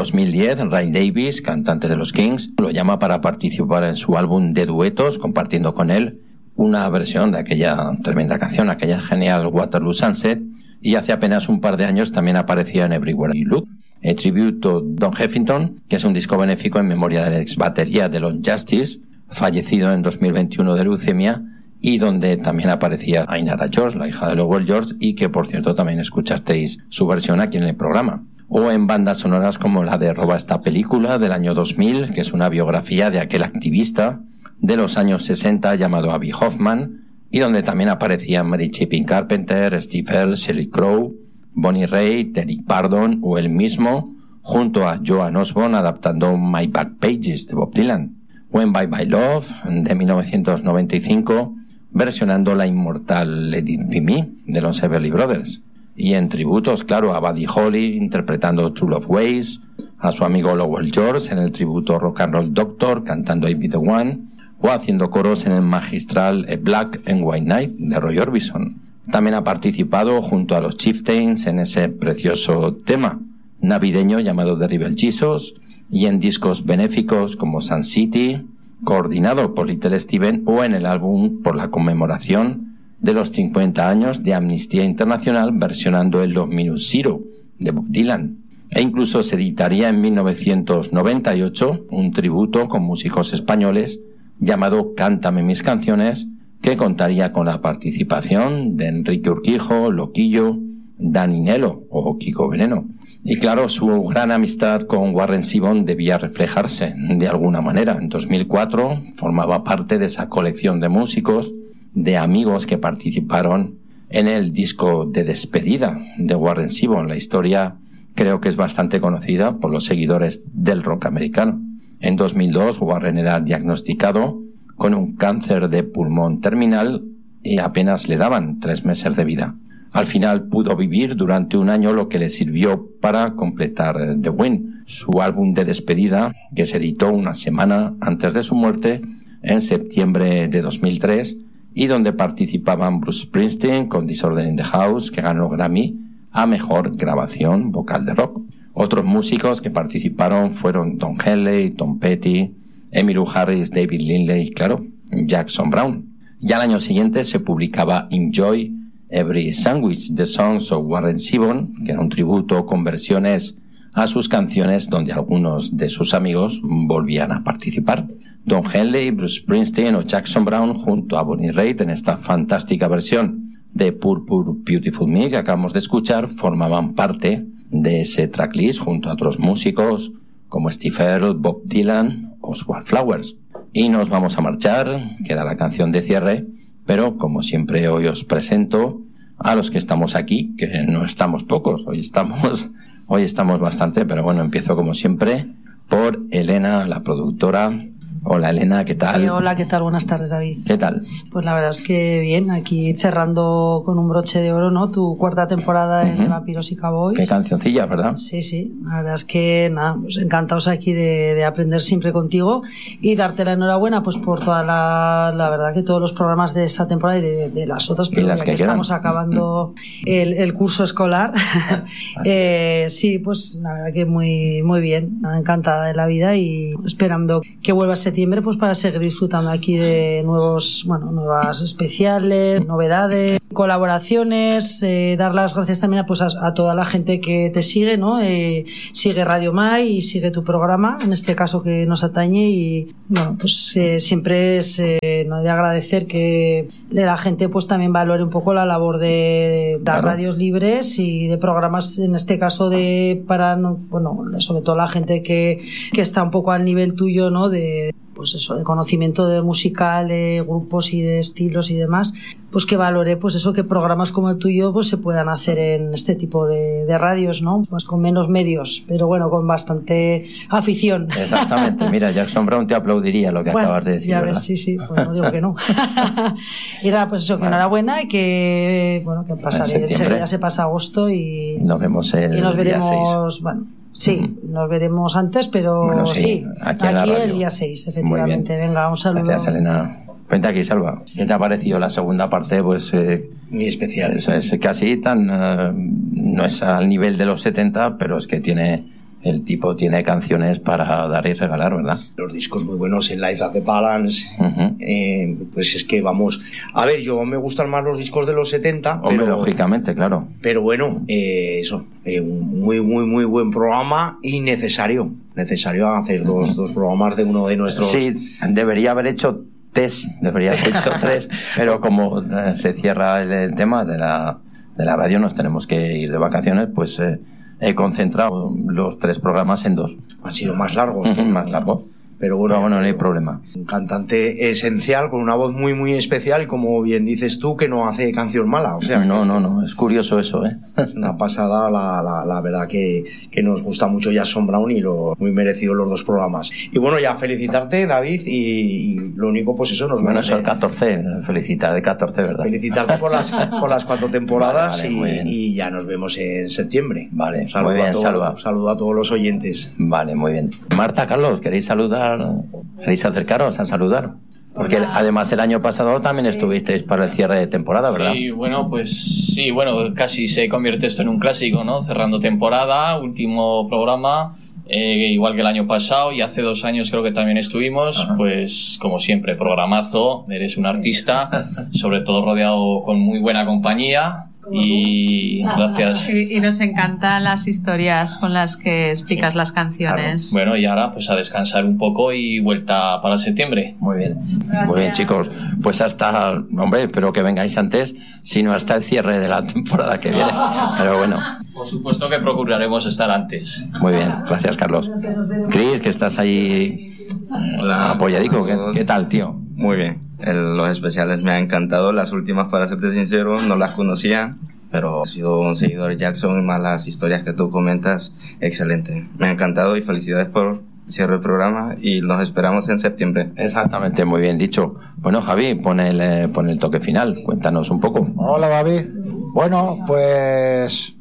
2010, Ray Davies, cantante de los Kings, lo llama para participar en su álbum de duetos, compartiendo con él una versión de aquella tremenda canción, aquella genial Waterloo Sunset, y hace apenas un par de años también aparecía en Everywhere You Look, a tribute to Don Heffington, que es un disco benéfico en memoria del ex batería de los Justice, fallecido en 2021 de leucemia, y donde también aparecía Ainara George, la hija de Lowell George, y que por cierto también escuchasteis su versión aquí en el programa. O en bandas sonoras como la de Roba esta película del año 2000, que es una biografía de aquel activista de los años 60 llamado Abby Hoffman, y donde también aparecían Mary Chapin Carpenter, Steve Earle, Sheryl Crow, Bonnie Raitt, Eric Burdon o él mismo, junto a Joan Osborne adaptando My Back Pages de Bob Dylan, o en Bye Bye Love de 1995, versionando la inmortal Let It Be Me de los Everly Brothers, y en tributos, claro, a Buddy Holly interpretando True Love Ways, a su amigo Lowell George en el tributo Rock and Roll Doctor cantando I'll Be the One, o haciendo coros en el magistral A Black and White Night de Roy Orbison. También ha participado junto a los Chieftains en ese precioso tema navideño llamado The Rebel Jesus, y en discos benéficos como Sun City, coordinado por Little Steven, o en el álbum por la conmemoración de los 50 años de Amnistía Internacional versionando el Love Minus Zero de Bob Dylan. E incluso se editaría en 1998 un tributo con músicos españoles llamado Cántame mis canciones, que contaría con la participación de Enrique Urquijo, Loquillo, Dani Nelo o Kiko Veneno. Y claro, su gran amistad con Warren Zevon debía reflejarse de alguna manera. En 2004 formaba parte de esa colección de músicos, de amigos que participaron en el disco de despedida de Warren Zevon. La historia creo que es bastante conocida por los seguidores del rock americano. En 2002 Warren era diagnosticado con un cáncer de pulmón terminal y apenas le daban 3 meses de vida. Al final pudo vivir durante un año, lo que le sirvió para completar The Wind, su álbum de despedida, que se editó una semana antes de su muerte, en septiembre de 2003, y donde participaban Bruce Springsteen con Disorder in the House, que ganó Grammy a Mejor Grabación Vocal de Rock. Otros músicos que participaron fueron Don Henley, Tom Petty, Emmylou Harris, David Lindley y, claro, Jackson Browne. Ya al año siguiente se publicaba Enjoy Every Sandwich, The Songs of Warren Zevon, que era un tributo con versiones a sus canciones donde algunos de sus amigos volvían a participar. Don Henley, Bruce Springsteen o Jackson Browne junto a Bonnie Raitt en esta fantástica versión de Purple Beautiful Me que acabamos de escuchar formaban parte de ese tracklist junto a otros músicos como Steve Earle, Bob Dylan o Wallflowers. Y nos vamos a marchar, queda la canción de cierre, pero como siempre hoy os presento a los que estamos aquí, que no estamos pocos, hoy estamos bastante, pero bueno, empiezo como siempre por Elena, la productora. Hola Elena, ¿qué tal? Hola, ¿qué tal? Buenas tardes, David. ¿Qué tal? Pues la verdad es que bien, aquí cerrando con un broche de oro, ¿no? Tu 4ª temporada en Vampiros y Cowboys. Qué cancioncilla, ¿verdad? Sí, la verdad es que nada, pues encantados aquí de aprender siempre contigo y darte la enhorabuena pues por toda la verdad que todos los programas de esta temporada y de las otras, pero ya que estamos acabando el curso escolar. Sí, pues la verdad que muy bien, encantada de la vida y esperando que vuelva septiembre pues para seguir disfrutando aquí de nuevas especiales, novedades, colaboraciones, dar las gracias también a toda la gente que te sigue, ¿no? Sigue Radio Mai y sigue tu programa, en este caso que nos atañe y bueno, pues siempre es no de agradecer que la gente pues también valore un poco la labor de las radios libres y de programas, en este caso sobre todo la gente que está un poco al nivel tuyo, ¿no? De conocimiento de musical, de grupos y de estilos y demás, pues que valore pues eso, que programas como el tuyo pues se puedan hacer en este tipo de radios, ¿no? Pues con menos medios, pero bueno, con bastante afición. Exactamente, mira, Jackson Browne te aplaudiría lo que acabas de decir, ya ¿verdad? ves, sí, pues no digo que no. Y nada, pues eso, que enhorabuena y que pasaré, ya se pasa agosto y nos vemos el nos veremos, día 6. Bueno, sí, nos veremos antes, pero bueno, sí, aquí el día 6, efectivamente. Venga, un saludo. Gracias, Elena. Cuenta aquí, Salva. ¿Qué te ha parecido la segunda parte? Pues muy especial. Eso es casi tan... no es al nivel de los 70, pero es que tiene el tipo tiene canciones para dar y regalar, ¿verdad? Los discos muy buenos, en Life at the Balance, pues es que vamos... A ver, yo me gustan más los discos de los 70, hombre, pero, lógicamente, claro. Pero bueno, eso, un muy buen programa y necesario hacer dos programas de uno de nuestros... Sí, debería haber hecho tres, pero como se cierra el tema de la radio, nos tenemos que ir de vacaciones, pues he concentrado los 3 programas en 2. Han sido más largos. Más largos. Pero bueno, no hay problema. Un cantante esencial, con una voz muy especial, y como bien dices tú, que no hace canción mala. O sea, no, es curioso eso, ¿eh? Es una pasada, la verdad que nos gusta mucho Jackson Browne, y muy merecido los 2 programas. Y bueno, ya felicitarte, David, y lo único, pues eso, bueno, eso el 14, felicitar el 14, ¿verdad? Felicitarte por las 4 temporadas, vale, y ya nos vemos en septiembre. Vale, muy bien, saludo a todos los oyentes. Vale, muy bien. Marta, Carlos, ¿queréis saludar? ¿Queréis acercaros a saludar? Porque además el año pasado también estuvisteis para el cierre de temporada, ¿verdad? Sí, bueno, casi se convierte esto en un clásico, ¿no? Cerrando temporada, último programa, igual que el año pasado, y hace 2 años creo que también estuvimos. Ajá. Pues como siempre, programazo, eres un artista, sobre todo rodeado con muy buena compañía. Y gracias. Y nos encantan las historias con las que explicas las canciones. Claro. Bueno, y ahora pues a descansar un poco y vuelta para septiembre. Muy bien. Gracias. Muy bien, chicos. Pues hasta, hombre, espero que vengáis antes, sino hasta el cierre de la temporada que viene. Pero bueno. Por supuesto que procuraremos estar antes. Muy bien, gracias, Carlos. Chris, que estás ahí apoyadico. ¿Qué tal, tío? Muy bien. Los especiales me han encantado. Las últimas, para serte sincero, no las conocía, pero he sido un seguidor de Jackson, y más las historias que tú comentas, excelente. Me ha encantado, y felicidades por cierre el programa, y nos esperamos en septiembre. Exactamente, muy bien dicho. Bueno, Javi, pon el toque final. Cuéntanos un poco. Hola, David. Bueno, pues...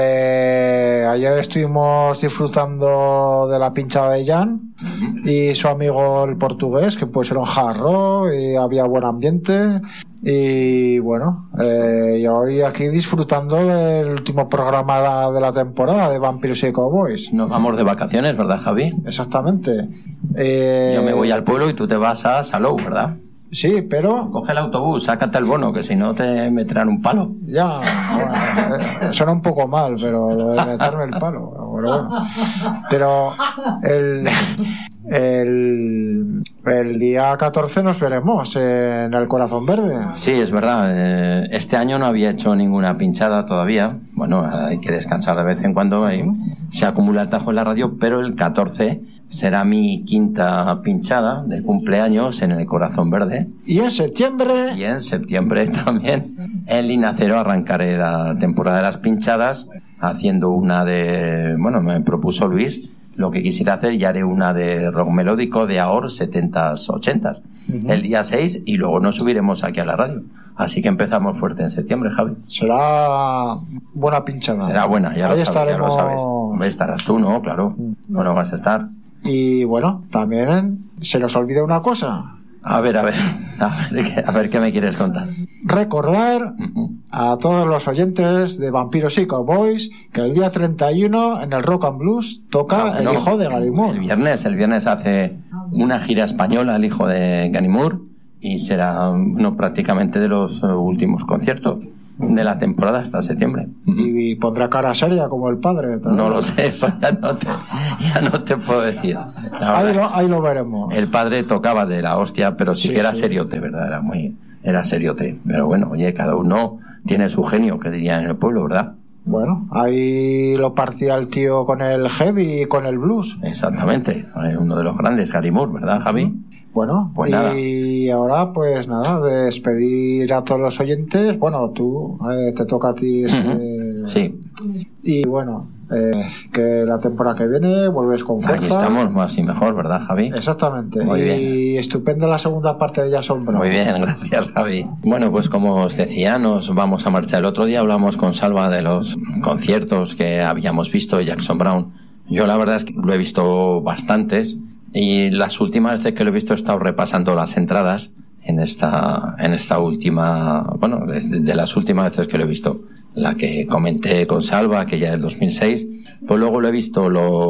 ayer estuvimos disfrutando de la pinchada de Jan y su amigo el portugués, que pues era un hard rock y había buen ambiente, y bueno, y hoy aquí disfrutando del último programa de la temporada de Vampiros y Cowboys. Nos vamos de vacaciones, ¿verdad, Javi? Exactamente. Yo me voy al pueblo y tú te vas a Salou, ¿verdad? Sí, pero... Coge el autobús, sácate el bono, que si no te meterán un palo. Ya, bueno, suena un poco mal, pero lo de meterme el palo. Pero el día 14 nos veremos en el Corazón Verde. Sí, es verdad. Este año no había hecho ninguna pinchada todavía. Bueno, hay que descansar de vez en cuando. Se acumula el tajo en la radio, pero el 14... será mi 5ª pinchada de cumpleaños en el Corazón Verde. ¿Y en septiembre? Y en septiembre también. En Linacero arrancaré la temporada de las pinchadas haciendo una de... Bueno, me propuso Luis lo que quisiera hacer, y haré una de rock melódico de ahora 70s, 80s. El día 6, y luego nos subiremos aquí a la radio. Así que empezamos fuerte en septiembre, Javi. Será buena pinchada. Será buena, ya lo sabes. Estarás tú, ¿no? Claro. No vas a estar. Y bueno, también se nos olvida una cosa. A ver qué me quieres contar. Recordar a todos los oyentes de Vampiros y Cowboys que el día 31 en el Rock and Blues toca el hijo de Gary Moore. El viernes hace una gira española el hijo de Gary Moore, y será prácticamente de los últimos conciertos de la temporada hasta septiembre. Y pondrá cara seria como el padre. No lo sé, eso ya no te puedo decir. Ahí lo veremos. El padre tocaba de la hostia, pero sí que era seriote, ¿verdad? Era seriote. Pero bueno, oye, cada uno tiene su genio, que dirían en el pueblo, ¿verdad? Bueno, ahí lo partía el tío con el heavy y con el blues. Exactamente, uno de los grandes, Gary Moore, ¿verdad, Javi? Bueno, pues y ahora pues nada, despedir a todos los oyentes. Bueno, tú, te toca a ti. Sí. Y bueno, que la temporada que viene vuelves con fuerza. Aquí estamos más y mejor, ¿verdad, Javi? Exactamente. Muy bien. Y estupenda la segunda parte de Jackson Browne. Muy bien, gracias, Javi. Bueno, pues como os decía, nos vamos a marchar. El otro día hablamos con Salva de los conciertos que habíamos visto de Jackson Browne. Yo la verdad es que lo he visto bastantes, y las últimas veces que lo he visto he estado repasando las entradas en esta última, bueno, de las últimas veces que lo he visto. la que comenté con Salva, aquella del 2006. Pues luego lo he visto,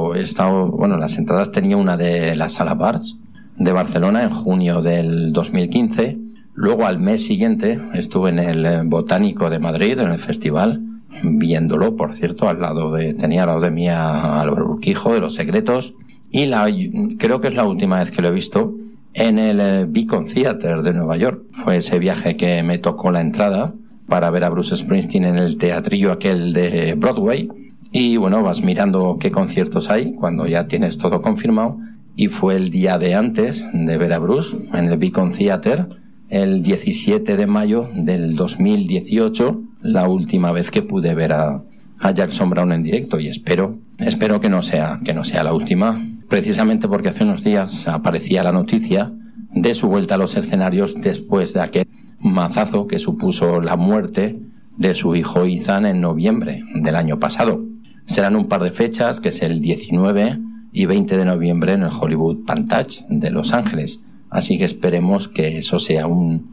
las entradas tenía una de la Sala Barts de Barcelona en junio del 2015. Luego al mes siguiente estuve en el Botánico de Madrid, en el festival, viéndolo, por cierto, tenía al lado de mí a Álvaro Urquijo de Los Secretos, y creo que es la última vez que lo he visto en el Beacon Theatre de Nueva York. Fue ese viaje que me tocó la entrada para ver a Bruce Springsteen en el teatrillo aquel de Broadway, y bueno, vas mirando qué conciertos hay cuando ya tienes todo confirmado, y fue el día de antes de ver a Bruce en el Beacon Theatre, el 17 de mayo del 2018, la última vez que pude ver a Jackson Browne en directo, y espero que no sea la última, precisamente porque hace unos días aparecía la noticia de su vuelta a los escenarios después de aquel mazazo que supuso la muerte de su hijo Ethan en noviembre del año pasado. Serán un par de fechas, que es el 19 y 20 de noviembre en el Hollywood Pantage de Los Ángeles. Así que esperemos que eso sea un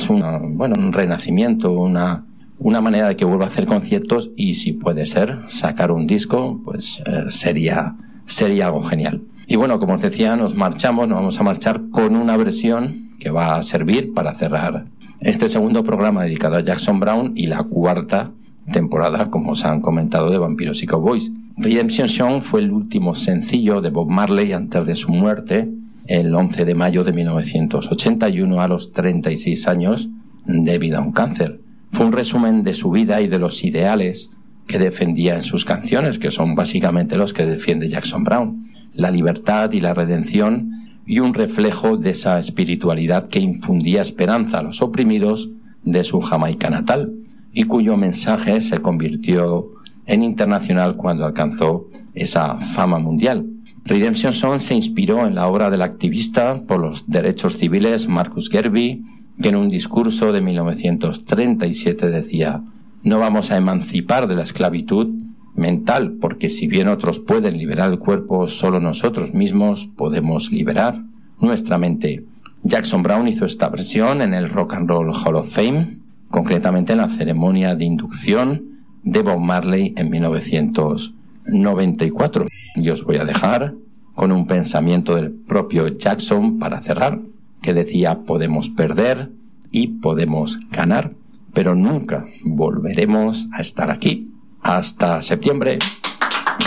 renacimiento, una manera de que vuelva a hacer conciertos, y si puede ser sacar un disco, pues sería algo genial. Y bueno, como os decía, nos vamos a marchar con una versión que va a servir para cerrar este segundo programa dedicado a Jackson Browne y la cuarta temporada, como os han comentado, de Vampiros y Cowboys. Redemption Song fue el último sencillo de Bob Marley antes de su muerte, el 11 de mayo de 1981, a los 36 años, debido a un cáncer. Fue un resumen de su vida y de los ideales que defendía en sus canciones, que son básicamente los que defiende Jackson Browne: la libertad y la redención, y un reflejo de esa espiritualidad que infundía esperanza a los oprimidos de su Jamaica natal, y cuyo mensaje se convirtió en internacional cuando alcanzó esa fama mundial. Redemption Song se inspiró en la obra del activista por los derechos civiles Marcus Garvey, que en un discurso de 1937 decía: no vamos a emancipar de la esclavitud mental, porque si bien otros pueden liberar el cuerpo, solo nosotros mismos podemos liberar nuestra mente. Jackson Browne hizo esta versión en el Rock and Roll Hall of Fame, concretamente en la ceremonia de inducción de Bob Marley en 1994. Y os voy a dejar con un pensamiento del propio Jackson para cerrar, que decía: podemos perder y podemos ganar, pero nunca volveremos a estar aquí. Hasta septiembre.